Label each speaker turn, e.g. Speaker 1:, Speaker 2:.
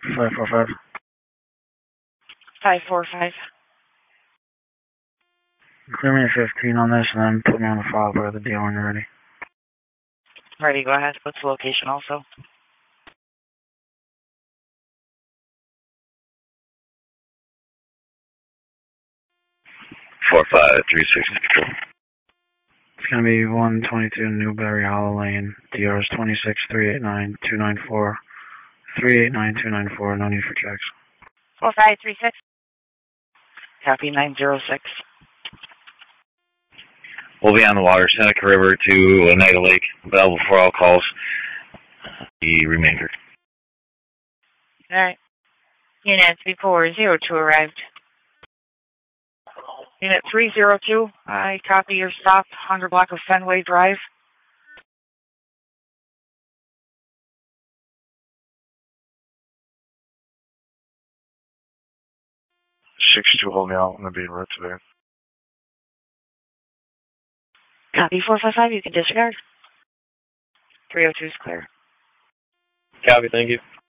Speaker 1: 545.
Speaker 2: 545.
Speaker 1: Clear me a 15 on this and then put me on the file by the deal when you're ready.
Speaker 2: Ready, go ahead. What's the location also?
Speaker 3: Four 536 control.
Speaker 1: It's going to be 122 Newberry Hollow Lane. DR is 26389-294. 389-294. No need for checks.
Speaker 2: 4536. Copy 906.
Speaker 3: We'll be on the water, Seneca River to Oneida Lake. Available for all calls. The remainder.
Speaker 2: All right. Unit 3402 arrived. Unit 302, I copy your stop, 100 block of Fenway Drive.
Speaker 4: 62, hold me out. I'm going to be en route today.
Speaker 2: Copy 455, you can disregard. 302 is clear.
Speaker 5: Copy, thank you.